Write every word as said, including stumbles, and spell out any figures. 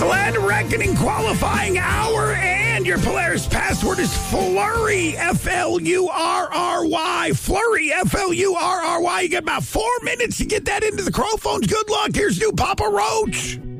the Land of Reckoning qualifying hour, and your Polaris password is Flurry, F L U R R Y. Flurry, F L U R R Y. You get about four minutes to get that into the crow phones. Good luck. Here's new Papa Roach.